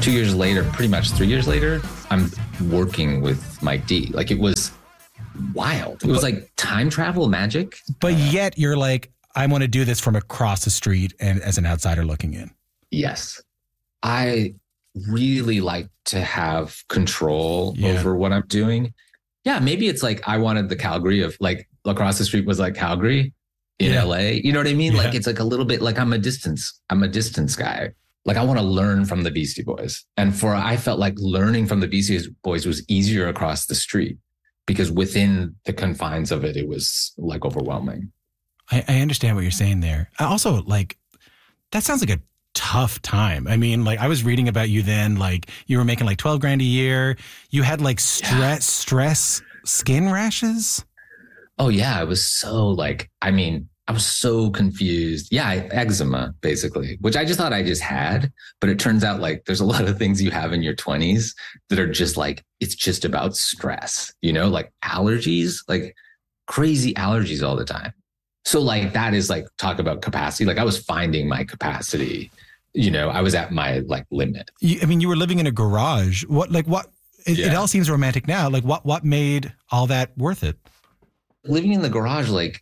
2 years later, pretty much 3 years later, I'm working with Mike D. Like, it was wild. It was like time travel magic. But yet you're like, I want to do this from across the street and as an outsider looking in. Yes. I really like to have control over what I'm doing. Yeah, maybe it's like I wanted the Calgary of like across the street was like Calgary in LA. You know what I mean? Yeah. Like it's like a little bit like I'm a distance guy. Like I want to learn from the Beastie Boys. And I felt like learning from the Beastie Boys was easier across the street because within the confines of it, it was like overwhelming. I understand what you're saying there. I also like, that sounds like a tough time. I mean, like I was reading about you then, like you were making like 12 grand a year. You had like stress skin rashes. Oh yeah. I was so like, I was so confused. Yeah. Eczema basically, which I just thought I just had, but it turns out like there's a lot of things you have in your 20s that are just like, it's just about stress, you know, like allergies, like crazy allergies all the time. So like, that is like, talk about capacity. Like I was finding my capacity, you know, I was at my like limit. You were living in a garage. It all seems romantic now. Like what made all that worth it? Living in the garage, like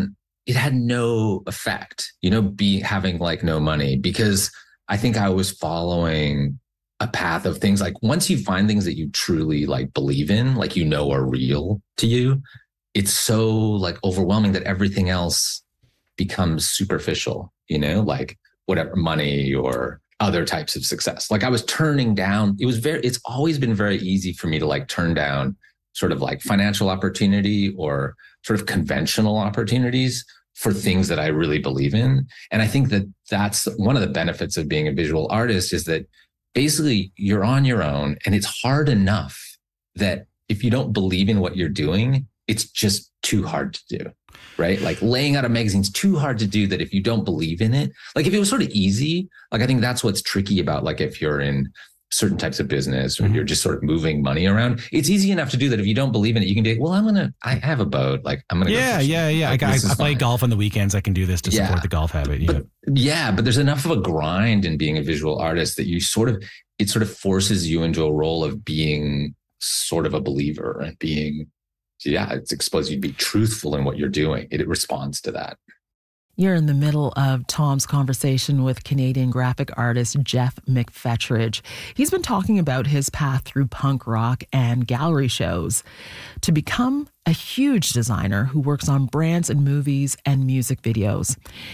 it had no effect, you know, having like no money, because I think I was following a path of things like once you find things that you truly like believe in, like, you know, are real to you, it's so like overwhelming that everything else becomes superficial, you know, like whatever, money or other types of success. Like I was turning down, it's always been very easy for me to like turn down sort of like financial opportunity or sort of conventional opportunities for things that I really believe in. And I think that that's one of the benefits of being a visual artist is that basically you're on your own and it's hard enough that if you don't believe in what you're doing, it's just too hard to do, right? Like laying out a magazine's too hard to do that if you don't believe in it. Like if it was sort of easy, like I think that's what's tricky about like if you're in certain types of business or you're just sort of moving money around, it's easy enough to do that. If you don't believe in it, you can do, well, I have a boat. Like I'm going to go fishing. Like, I play golf on the weekends. I can do this to support the golf habit. But there's enough of a grind in being a visual artist that it sort of forces you into a role of being sort of a believer and being, it's exposed you to be truthful in what you're doing. It responds to that. You're in the middle of Tom's conversation with Canadian graphic artist Jeff McFetridge. He's been talking about his path through punk rock and gallery shows to become a huge designer who works on brands and movies and music videos.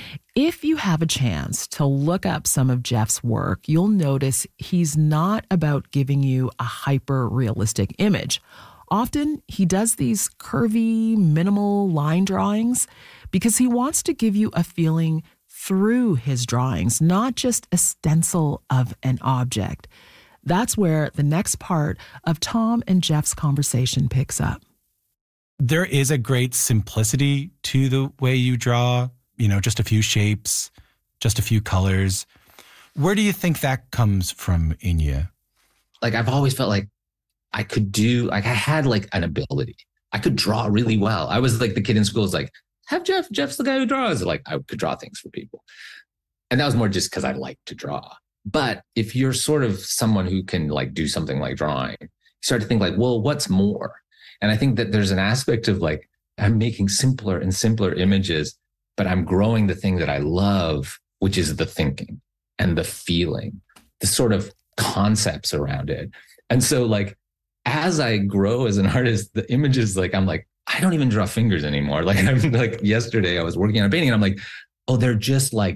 If you have a chance to look up some of Jeff's work, you'll notice he's not about giving you a hyper-realistic image. Often, he does these curvy, minimal line drawings because he wants to give you a feeling through his drawings, not just a stencil of an object. That's where the next part of Tom and Jeff's conversation picks up. There is a great simplicity to the way you draw, you know, just a few shapes, just a few colors. Where do you think that comes from in you? Like, I've always felt like I had like an ability. I could draw really well. I was like the kid in school is like, have Jeff's the guy who draws. Like I could draw things for people. And that was more just because I like to draw. But if you're sort of someone who can like do something like drawing, you start to think like, well, what's more? And I think that there's an aspect of like, I'm making simpler and simpler images, but I'm growing the thing that I love, which is the thinking and the feeling, the sort of concepts around it. And so like, as I grow as an artist, the images, like, I'm like, I don't even draw fingers anymore. Like, I'm like, yesterday I was working on a painting and I'm like, oh, they're just like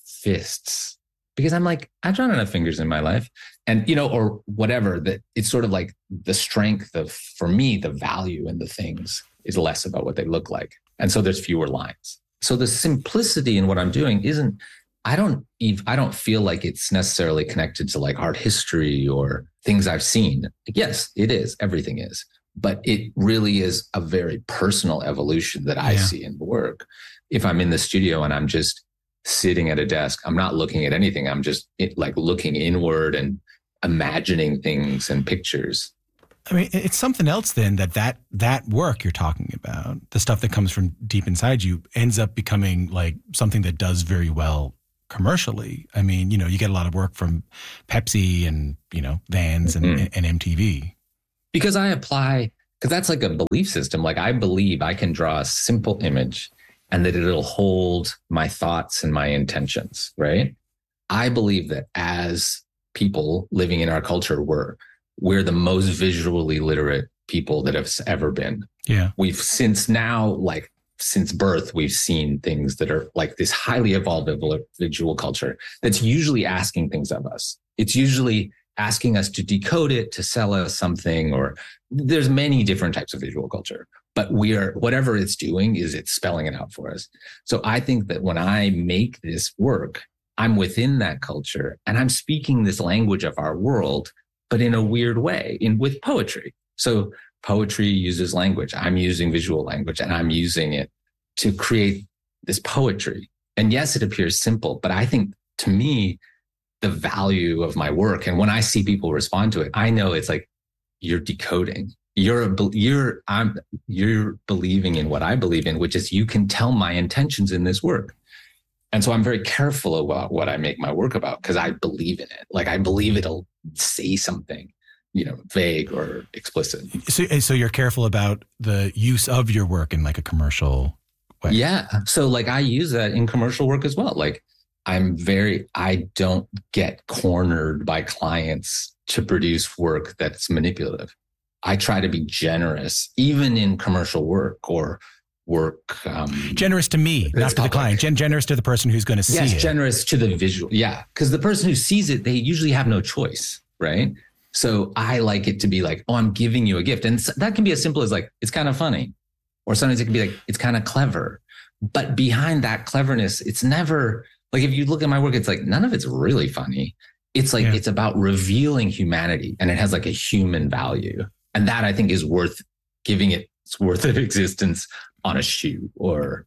fists. Because I'm like, I've drawn enough fingers in my life. And, you know, or whatever, that it's sort of like the strength of, for me, the value in the things is less about what they look like. And so there's fewer lines. So the simplicity in what I'm doing isn't, I don't feel like it's necessarily connected to like art history or things I've seen. Yes, it is. Everything is. But it really is a very personal evolution that I see in the work. If I'm in the studio and I'm just sitting at a desk, I'm not looking at anything. I'm just like looking inward and imagining things and pictures. I mean, it's something else then that work you're talking about, the stuff that comes from deep inside you, ends up becoming like something that does very well commercially? I mean, you get a lot of work from Pepsi and, Vans and MTV. Because that's like a belief system. Like I believe I can draw a simple image and that it'll hold my thoughts and my intentions, right? I believe that as people living in our culture, we're the most visually literate people that have ever been. Yeah. Since birth, we've seen things that are like this highly evolved visual culture that's usually asking things of us. It's usually asking us to decode it, to sell us something, or there's many different types of visual culture. But whatever it's doing is it's spelling it out for us. So I think that when I make this work, I'm within that culture and I'm speaking this language of our world, but in a weird way, with poetry. So poetry uses language. I'm using visual language and I'm using it to create this poetry. And yes, it appears simple, but I think to me, the value of my work, and when I see people respond to it, I know it's like, you're decoding. You're believing in what I believe in, which is you can tell my intentions in this work. And so I'm very careful about what I make my work about because I believe in it. Like I believe it'll say something, vague or explicit. So you're careful about the use of your work in like a commercial way. Yeah. So like I use that in commercial work as well. Like I don't get cornered by clients to produce work that's manipulative. I try to be generous, even in commercial work or work. Generous to me, not to the client. Generous to the person who's going to see it. Yes, generous to the visual. Yeah, because the person who sees it, they usually have no choice, right? So I like it to be like, oh, I'm giving you a gift. And that can be as simple as like, it's kind of funny. Or sometimes it can be like, it's kind of clever. But behind that cleverness, it's never, like if you look at my work, it's like, none of it's really funny. It's like, It's about revealing humanity and it has like a human value. And that I think is worth giving its worth of existence on a shoe or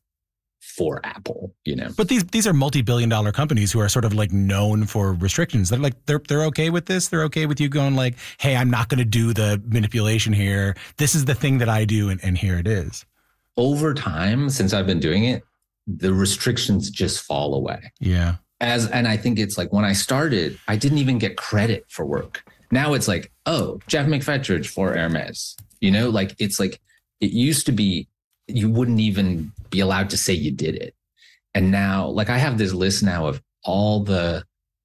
for Apple, But these are multi-billion-dollar companies who are sort of like known for restrictions. They're like, they're okay with this. They're okay with you going like, hey, I'm not going to do the manipulation here. This is the thing that I do. And here it is. Over time, since I've been doing it, the restrictions just fall away. Yeah. And I think it's like when I started, I didn't even get credit for work. Now it's like, oh, Jeff McFetridge for Hermes, like it's like, it used to be, you wouldn't even be allowed to say you did it. And now, like I have this list now of all the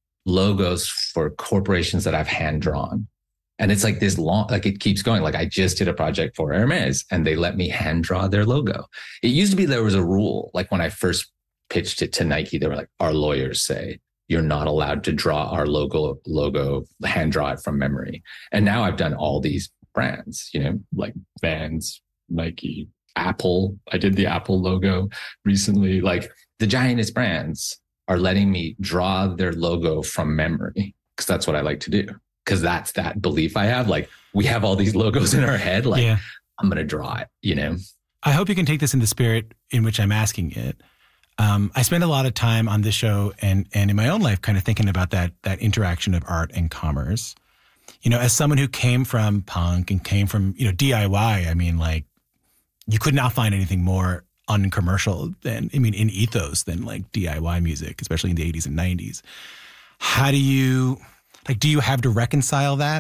logos for corporations that I've hand drawn. And it's like this long, like it keeps going. Like I just did a project for Hermes and they let me hand draw their logo. It used to be there was a rule. Like when I first pitched it to Nike, they were like, our lawyers say you're not allowed to draw our logo, hand draw it from memory. And now I've done all these brands, like Vans, Nike, Apple. I did the Apple logo recently. Like the giantest brands are letting me draw their logo from memory because that's what I like to do. Because that's that belief I have. Like we have all these logos in our head. Like I'm going to draw it, I hope you can take this in the spirit in which I'm asking it. I spend a lot of time on this show and in my own life kind of thinking about that interaction of art and commerce. As someone who came from punk and came from, DIY, I mean, like you could not find anything more uncommercial in ethos than like DIY music, especially in the 80s and 90s. How do you have to reconcile that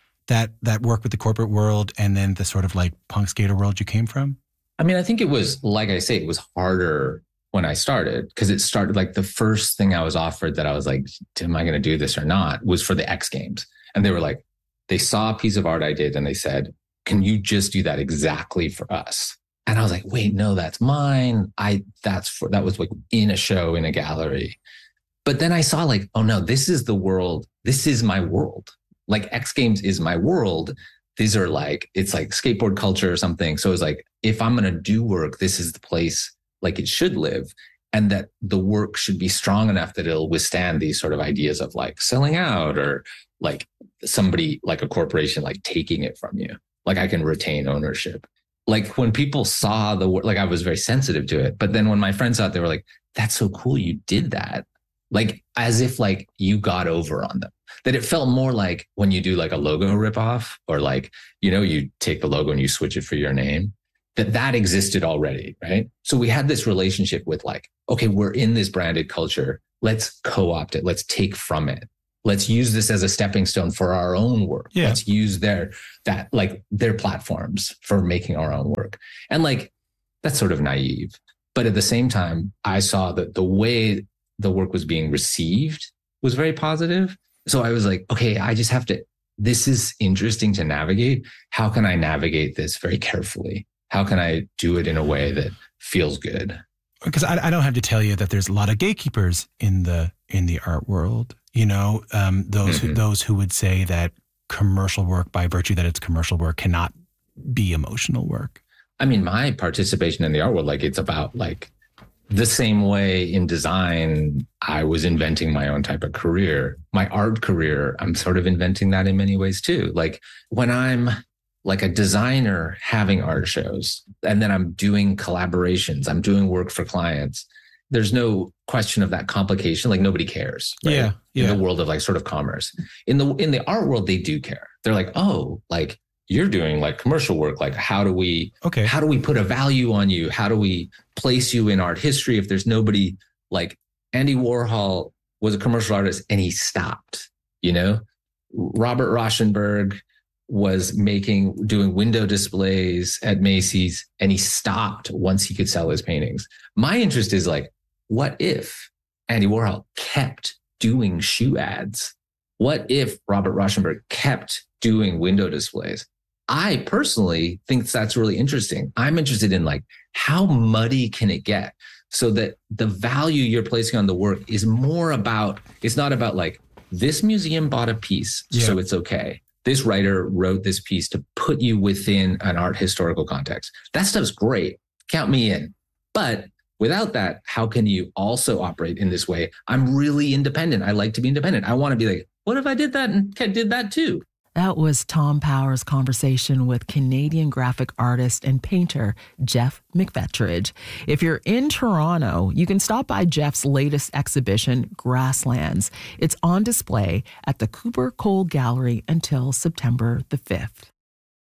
work with the corporate world and then the sort of like punk skater world you came from? I mean, I think it was, like I say, it was harder when I started because it started like the first thing I was offered that I was like, am I going to do this or not, was for the X Games. And they were like, they saw a piece of art I did and they said, can you just do that exactly for us? And I was like, wait, no, that's mine. That was like in a show in a gallery. But then I saw like, oh no, this is the world. This is my world. Like X Games is my world. These are like, it's like skateboard culture or something. So it's like, if I'm going to do work, this is the place like it should live. And that the work should be strong enough that it'll withstand these sort of ideas of like selling out or like somebody like a corporation, like taking it from you. Like I can retain ownership. Like when people saw the work, like I was very sensitive to it. But then when my friends saw it, they were like, that's so cool. You did that. Like as if like you got over on them. That it felt more like when you do like a logo ripoff or like, you take the logo and you switch it for your name. that existed already, right? So we had this relationship with like, okay, we're in this branded culture. Let's co-opt it. Let's take from it. Let's use this as a stepping stone for our own work. Yeah. Let's use their platforms for making our own work. And like, that's sort of naive. But at the same time, I saw that the way the work was being received was very positive. So I was like, okay, I just have to, this is interesting to navigate. How can I navigate this very carefully? How can I do it in a way that feels good? Because I don't have to tell you that there's a lot of gatekeepers in the art world. You know, those who would say that commercial work, by virtue that it's commercial work, cannot be emotional work. I mean, my participation in the art world, like it's about like the same way in design, I was inventing my own type of career. My art career, I'm sort of inventing that in many ways too. Like when I'm like a designer having art shows, and then I'm doing collaborations, I'm doing work for clients. There's no question of that complication. Like nobody cares. Right? Yeah. In the world of like sort of commerce. In the art world, they do care. They're like, oh, like you're doing like commercial work. Like how do we put a value on you? How do we place you in art history if there's nobody? Like Andy Warhol was a commercial artist and he stopped, you know? Robert Rauschenberg was doing window displays at Macy's and he stopped once he could sell his paintings. My interest is like, what if Andy Warhol kept doing shoe ads? What if Robert Rauschenberg kept doing window displays? I personally think that's really interesting. I'm interested in like, how muddy can it get so that the value you're placing on the work is more about, it's not about like, this museum bought a piece, so it's okay. This writer wrote this piece to put you within an art historical context. That stuff's great. Count me in. But without that, how can you also operate in this way? I'm really independent. I like to be independent. I want to be like, what if I did that and did that too? That was Tom Power's conversation with Canadian graphic artist and painter Jeff McFetridge. If you're in Toronto, you can stop by Jeff's latest exhibition, Grasslands. It's on display at the Cooper Cole Gallery until September the 5th.